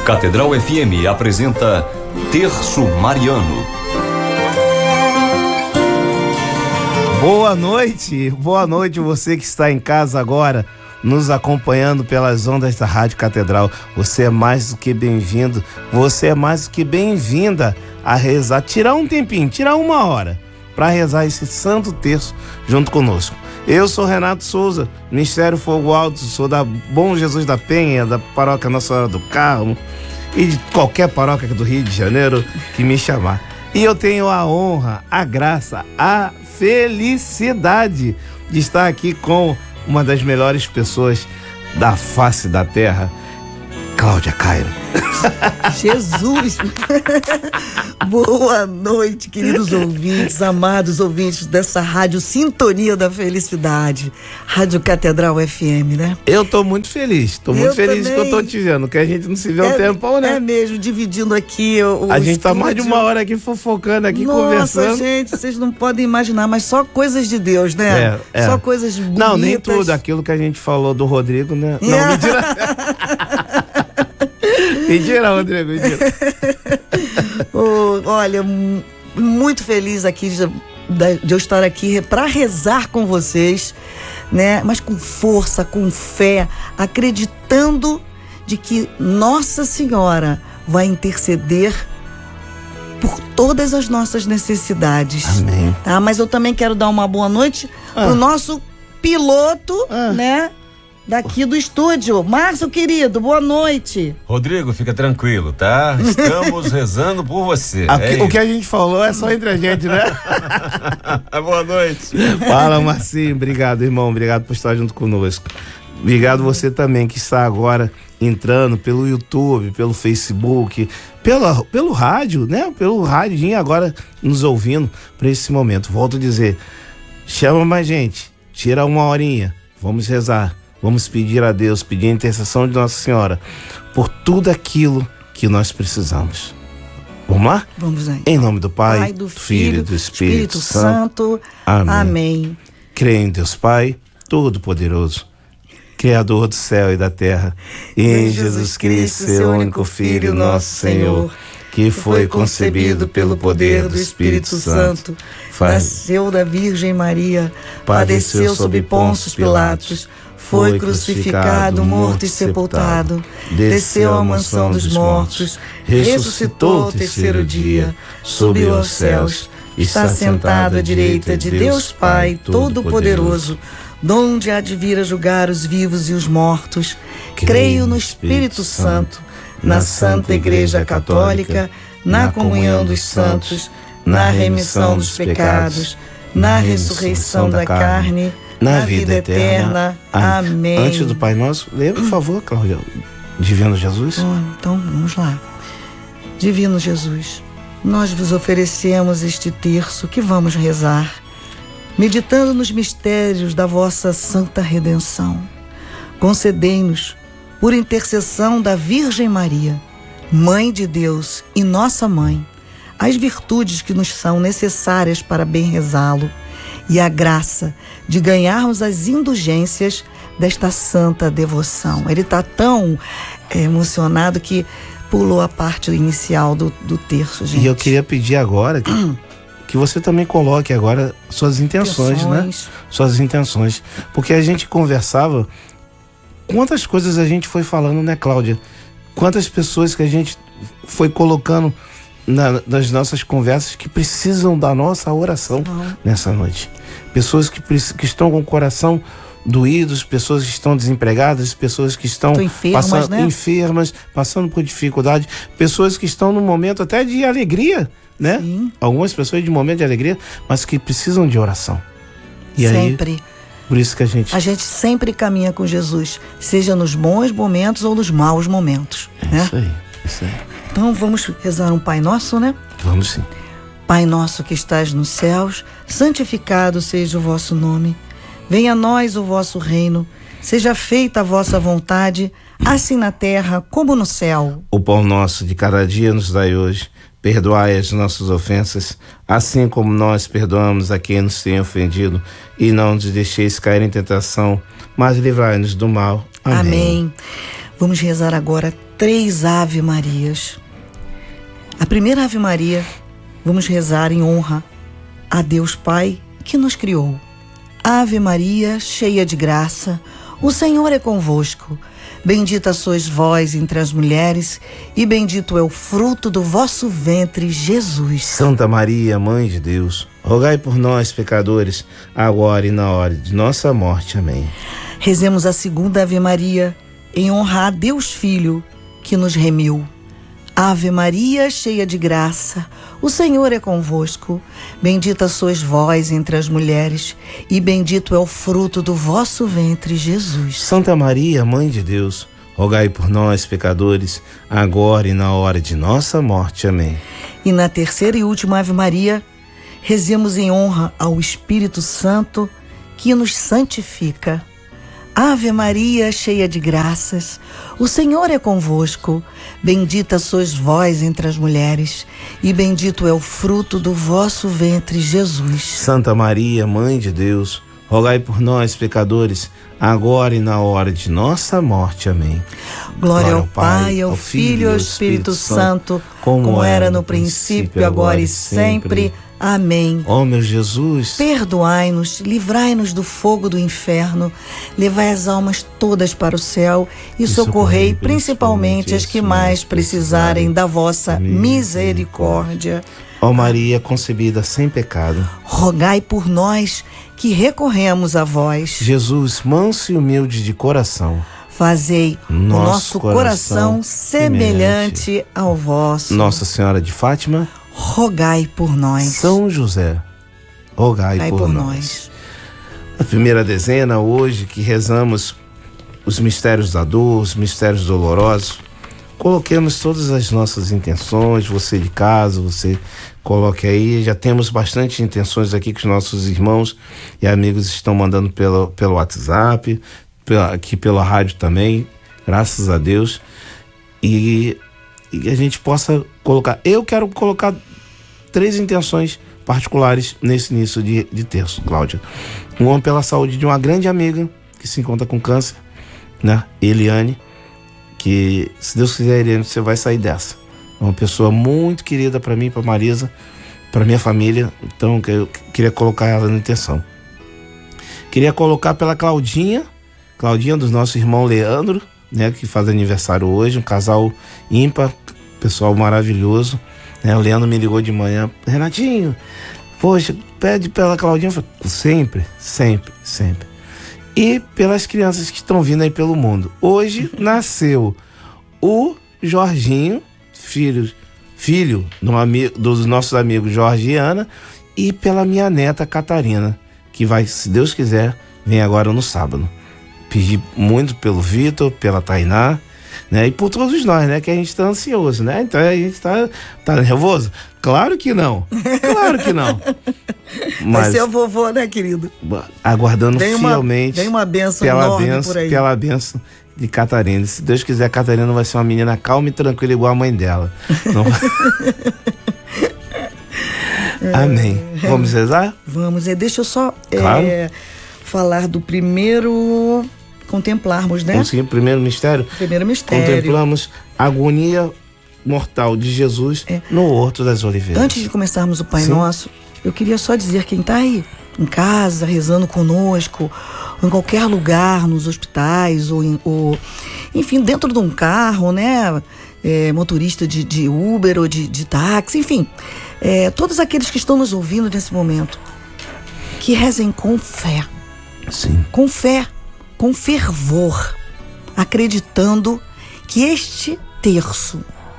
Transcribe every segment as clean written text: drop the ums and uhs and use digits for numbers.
Catedral FM apresenta Terço Mariano. Boa noite você que está em casa agora, nos acompanhando pelas ondas da Rádio Catedral. Você é mais do que bem-vindo, você é mais do que bem-vinda a rezar, tirar um tempinho, tirar uma hora para rezar esse santo terço junto conosco. Eu sou Renato Souza, Ministério Fogo Alto, sou da Bom Jesus da Penha, da paróquia Nossa Senhora do Carmo e de qualquer paróquia do Rio de Janeiro que me chamar. E eu tenho a honra, a graça, a felicidade de estar aqui com uma das melhores pessoas da face da terra, Cláudia Cairo. Jesus! Boa noite, queridos ouvintes, amados ouvintes dessa rádio Sintonia da Felicidade, Rádio Catedral FM, né? Eu tô muito feliz, que eu tô te vendo, que a gente não se vê um tempão, né? É mesmo, dividindo aqui a gente tá mais de uma hora aqui fofocando, aqui conversando. Nossa, gente, vocês não podem imaginar, mas só coisas de Deus, né? Só coisas bonitas. Não, nem tudo, aquilo que a gente falou do Rodrigo, né? Não, mentira. Mentira, Rodrigo, mentira. Olha, muito feliz aqui de eu estar aqui para rezar com vocês, né? Mas com força, com fé, acreditando de que Nossa Senhora vai interceder por todas as nossas necessidades. Amém. Tá? Mas eu também quero dar uma boa noite pro nosso piloto, né? Daqui do estúdio. Márcio, querido, boa noite. Rodrigo, fica tranquilo, tá? Estamos rezando por você. O que a gente falou é só entre a gente, né? Boa noite. Fala, Marcinho. Obrigado, irmão. Obrigado por estar junto conosco. Obrigado você também que está agora entrando pelo YouTube, pelo Facebook, pelo rádio, né? Pelo radinho agora nos ouvindo para esse momento. Volto a dizer, chama mais gente, tira uma horinha, vamos rezar. Vamos pedir a Deus, pedir a intercessão de Nossa Senhora por tudo aquilo que nós precisamos. Vamos lá? Vamos aí. Em nome do Pai, do Filho e do Espírito Santo. Amém. Amém. Creio em Deus Pai, Todo-Poderoso, Criador do céu e da terra, e em Jesus Cristo, seu único Filho, nosso Senhor, que foi concebido pelo poder do Espírito Santo, nasceu da Virgem Maria, padeceu sob Pôncio Pilatos, foi crucificado, morto e sepultado, desceu à mansão dos mortos, ressuscitou ao terceiro dia, subiu aos céus, está sentado à direita de Deus Pai Todo-Poderoso, donde há de vir a julgar os vivos e os mortos. Creio no Espírito Santo, na Santa Igreja Católica, na comunhão dos santos, na remissão dos pecados, na ressurreição da carne, na vida eterna. Amém. Antes do Pai Nosso, lê, por favor, Cláudia. Divino Jesus. Então, vamos lá. Divino Jesus, nós vos oferecemos este terço que vamos rezar, meditando nos mistérios da vossa santa redenção. Concedei-nos, por intercessão da Virgem Maria, Mãe de Deus e nossa Mãe, as virtudes que nos são necessárias para bem rezá-lo, e a graça de ganharmos as indulgências desta santa devoção. Ele está tão emocionado que pulou a parte inicial do terço, gente. E eu queria pedir agora que você também coloque agora suas intenções, né? Suas intenções. Porque a gente conversava, quantas coisas a gente foi falando, né, Cláudia? Quantas pessoas que a gente foi colocando nas nossas conversas que precisam da nossa oração nessa noite. Pessoas que estão com o coração doídos, pessoas que estão desempregadas, pessoas que estão enfermas, passando por dificuldade, pessoas que estão num momento até de alegria, né? Sim. Algumas pessoas de momento de alegria, mas que precisam de oração. E sempre. Aí, por isso que a gente sempre caminha com Jesus, seja nos bons momentos ou nos maus momentos. Né? Isso aí. Então vamos rezar um Pai Nosso, né? Vamos sim. Pai nosso que estás nos céus, santificado seja o vosso nome. Venha a nós o vosso reino. Seja feita a vossa vontade, assim na terra como no céu. O pão nosso de cada dia nos dai hoje. Perdoai as nossas ofensas, assim como nós perdoamos a quem nos tem ofendido. E não nos deixeis cair em tentação, mas livrai-nos do mal. Amém. Vamos rezar agora 3 Ave Marias. A primeira Ave Maria, vamos rezar em honra a Deus Pai que nos criou. Ave Maria, cheia de graça, o Senhor é convosco. Bendita sois vós entre as mulheres, e bendito é o fruto do vosso ventre, Jesus. Santa Maria, Mãe de Deus, rogai por nós, pecadores, agora e na hora de nossa morte. Amém. Rezemos a segunda Ave Maria, em honra a Deus Filho, que nos remiu. Ave Maria, cheia de graça, o Senhor é convosco. Bendita sois vós entre as mulheres, e bendito é o fruto do vosso ventre, Jesus. Santa Maria, Mãe de Deus, rogai por nós, pecadores, agora e na hora de nossa morte. Amém. E na terceira e última Ave Maria, rezemos em honra ao Espírito Santo, que nos santifica. Ave Maria, cheia de graças, o Senhor é convosco. Bendita sois vós entre as mulheres, e bendito é o fruto do vosso ventre, Jesus. Santa Maria, Mãe de Deus, rogai por nós, pecadores, agora e na hora de nossa morte. Amém. Glória ao Pai, ao Filho e ao Espírito Santo, como era no princípio, agora e sempre. Amém. Ó meu Jesus, perdoai-nos, livrai-nos do fogo do inferno, levai as almas todas para o céu e socorrei principalmente as que mais precisarem da vossa misericórdia. Ó Maria concebida sem pecado, rogai por nós que recorremos a vós. Jesus, manso e humilde de coração, fazei o nosso coração semelhante ao vosso. Nossa Senhora de Fátima, rogai por nós. São José, rogai por nós. A primeira dezena, hoje, que rezamos os mistérios da dor, os mistérios dolorosos, coloquemos todas as nossas intenções, você de casa, você coloque aí, já temos bastante intenções aqui que os nossos irmãos e amigos estão mandando pelo WhatsApp, aqui pela rádio também, graças a Deus, e a gente possa colocar. Eu quero colocar 3 intenções particulares nesse início de terço, Cláudia. Uma pela saúde de uma grande amiga que se encontra com câncer, né? Eliane, que, se Deus quiser, Eliane, você vai sair dessa. É uma pessoa muito querida para mim, para Marisa, para minha família, então eu queria colocar ela na intenção. Queria colocar pela Claudinha do nosso irmão Leandro, né, que faz aniversário hoje, um casal ímpar, pessoal maravilhoso, né? O Leandro me ligou de manhã: Renatinho, poxa, pede pela Claudinha. Eu falei, sempre. E pelas crianças que estão vindo aí pelo mundo. Hoje nasceu o Jorginho, filho dos nossos amigos Jorge e Ana, e pela minha neta Catarina, que vai, se Deus quiser, vem agora no sábado. Pedi muito pelo Vitor, pela Tainá, né? E por todos nós, né? Que a gente está ansioso, né? Então a gente tá nervoso? Claro que não. Mas vai ser o vovô, né, querido? Aguardando fielmente. Tem uma bênção enorme por aí. Pela bênção de Catarina. Se Deus quiser, a Catarina vai ser uma menina calma e tranquila igual a mãe dela. Não... Amém. Vamos rezar? Vamos. Deixa eu só claro. Falar do primeiro... Contemplarmos, né? Conseguimos o primeiro mistério? Primeiro mistério. Contemplamos a agonia mortal de Jesus no Horto das Oliveiras. Antes de começarmos o Pai Nosso, eu queria só dizer, quem está aí em casa, rezando conosco, ou em qualquer lugar, nos hospitais, ou enfim, dentro de um carro, né? Motorista de Uber ou de táxi, enfim. Todos aqueles que estão nos ouvindo nesse momento, que rezem com fé. Sim. Com fé, com fervor, acreditando que este terço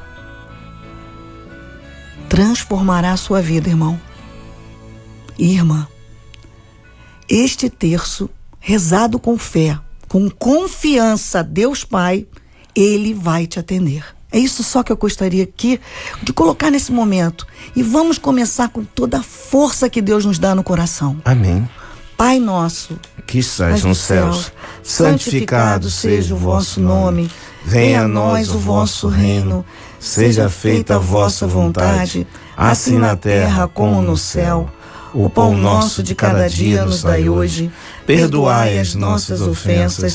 transformará a sua vida, irmão e irmã. Este terço, rezado com fé, com confiança a Deus Pai, Ele vai te atender. É isso só que eu gostaria aqui de colocar nesse momento. E vamos começar com toda a força que Deus nos dá no coração. Amém. Pai nosso, que estás nos céus, santificado seja o vosso nome. Venha a nós o vosso reino. Seja feita a vossa vontade, assim na terra como no céu. O pão nosso de cada dia nos dai hoje. Perdoai as nossas ofensas,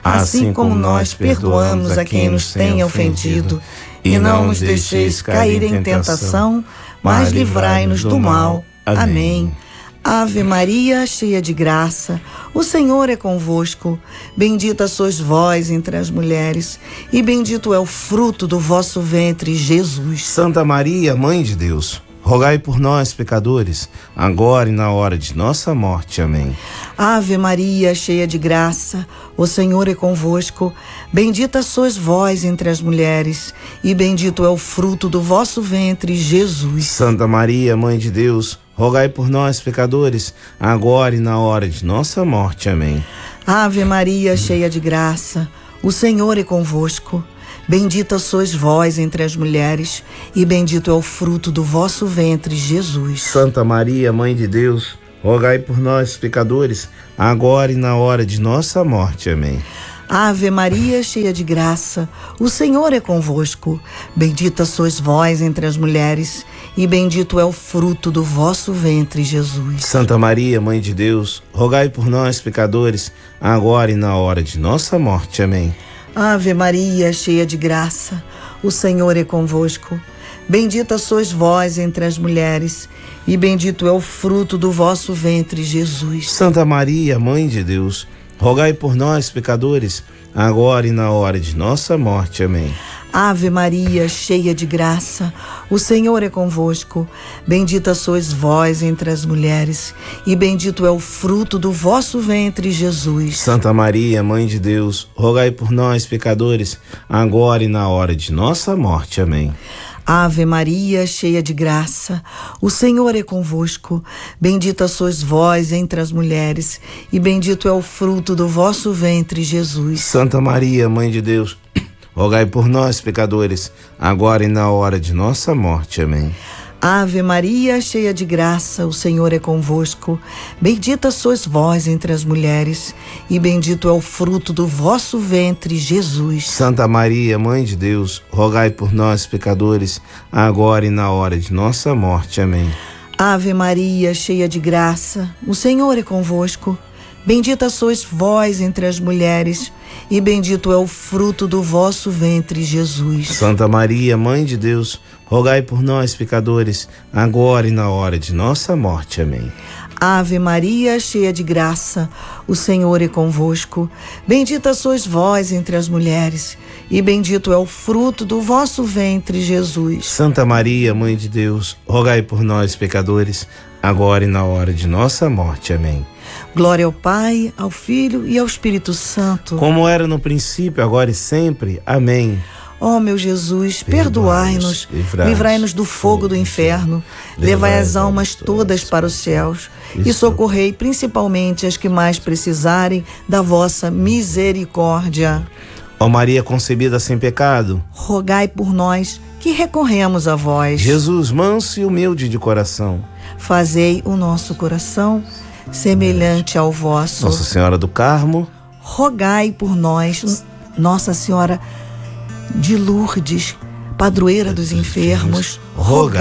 assim como nós perdoamos a quem nos tem ofendido. E não nos deixeis cair em tentação, mas livrai-nos do mal. Amém. Ave Maria, cheia de graça, o Senhor é convosco. Bendita sois vós entre as mulheres, e bendito é o fruto do vosso ventre, Jesus. Santa Maria, Mãe de Deus, rogai por nós, pecadores, agora e na hora de nossa morte. Amém. Ave Maria, cheia de graça, o Senhor é convosco. Bendita sois vós entre as mulheres, e bendito é o fruto do vosso ventre, Jesus. Santa Maria, Mãe de Deus, rogai por nós, pecadores, agora e na hora de nossa morte. Amém. Ave Maria, cheia de graça, o Senhor é convosco. Bendita sois vós entre as mulheres, e bendito é o fruto do vosso ventre, Jesus. Santa Maria, Mãe de Deus, rogai por nós, pecadores, agora e na hora de nossa morte. Amém. Ave Maria, cheia de graça, o Senhor é convosco. Bendita sois vós entre as mulheres, e bendito é o fruto do vosso ventre, Jesus. Santa Maria, Mãe de Deus, rogai por nós, pecadores, agora e na hora de nossa morte. Amém. Ave Maria, cheia de graça, o Senhor é convosco. Bendita sois vós entre as mulheres, e bendito é o fruto do vosso ventre, Jesus. Santa Maria, Mãe de Deus, rogai por nós, pecadores, agora e na hora de nossa morte. Amém. Ave Maria, cheia de graça, o Senhor é convosco. Bendita sois vós entre as mulheres, e bendito é o fruto do vosso ventre, Jesus. Santa Maria, Mãe de Deus, rogai por nós, pecadores, agora e na hora de nossa morte. Amém. Ave Maria, cheia de graça, o Senhor é convosco. Bendita sois vós entre as mulheres, e bendito é o fruto do vosso ventre, Jesus. Santa Maria, Mãe de Deus, rogai por nós, pecadores, agora e na hora de nossa morte. Amém. Ave Maria, cheia de graça, o Senhor é convosco. Bendita sois vós entre as mulheres, e bendito é o fruto do vosso ventre, Jesus. Santa Maria, Mãe de Deus, rogai por nós, pecadores, agora e na hora de nossa morte. Amém. Ave Maria, cheia de graça, o Senhor é convosco. Bendita sois vós entre as mulheres, e bendito é o fruto do vosso ventre, Jesus. Santa Maria, Mãe de Deus, rogai por nós, pecadores, agora e na hora de nossa morte. Amém. Ave Maria, cheia de graça, o Senhor é convosco. Bendita sois vós entre as mulheres, e bendito é o fruto do vosso ventre, Jesus. Santa Maria, Mãe de Deus, rogai por nós, pecadores, agora e na hora de nossa morte. Amém. Glória ao Pai, ao Filho e ao Espírito Santo. Como era no princípio, agora e sempre. Amém. Ó meu Jesus, perdoai-nos, livrai-nos do fogo do inferno, levai as almas todas para os céus e socorrei principalmente as que mais precisarem da vossa misericórdia. Ó Maria concebida sem pecado, rogai por nós que recorremos a vós. Jesus, manso e humilde de coração, fazei o nosso coração semelhante ao vosso. Nossa Senhora do Carmo, rogai por nós. Nossa Senhora de Lourdes, padroeira dos enfermos, rogai